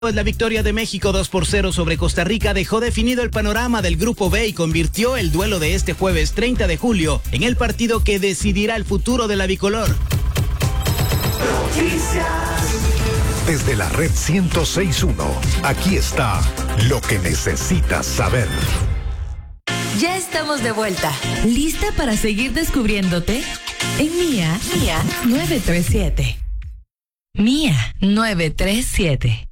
Pues la victoria de México 2-0 sobre Costa Rica dejó definido el panorama del Grupo B y convirtió el duelo de este jueves 30 de julio en el partido que decidirá el futuro de la bicolor. Desde la red 106.1, aquí está lo que necesitas saber. Ya estamos de vuelta. ¿Lista para seguir descubriéndote? En Mía 937. Mía 937.